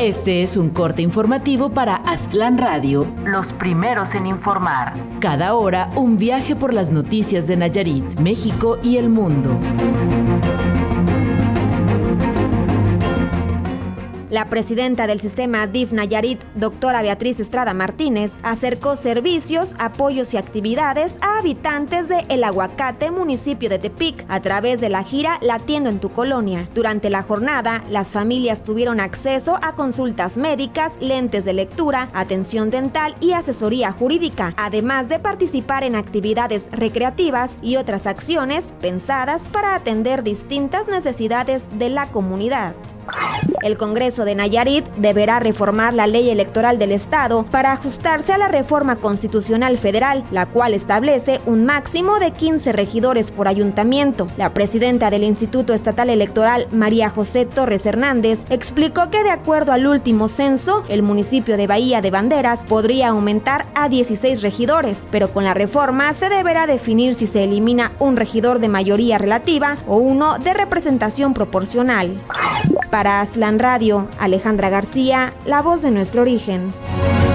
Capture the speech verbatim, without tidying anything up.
Este es un corte informativo para Aztlán Radio, los primeros en informar. Cada hora, un viaje por las noticias de Nayarit, México y el mundo. La presidenta del sistema D I F Nayarit, doctora Beatriz Estrada Martínez, acercó servicios, apoyos y actividades a habitantes de El Aguacate, municipio de Tepic, a través de la gira Latiendo en tu Colonia. Durante la jornada, las familias tuvieron acceso a consultas médicas, lentes de lectura, atención dental y asesoría jurídica, además de participar en actividades recreativas y otras acciones pensadas para atender distintas necesidades de la comunidad. El Congreso de Nayarit deberá reformar la ley electoral del Estado para ajustarse a la reforma constitucional federal, la cual establece un máximo de quince regidores por ayuntamiento. La presidenta del Instituto Estatal Electoral, María José Torres Hernández, explicó que de acuerdo al último censo, el municipio de Bahía de Banderas podría aumentar a dieciséis regidores, pero con la reforma se deberá definir si se elimina un regidor de mayoría relativa o uno de representación proporcional. Para Aztlán Radio, Alejandra García, la voz de nuestro origen.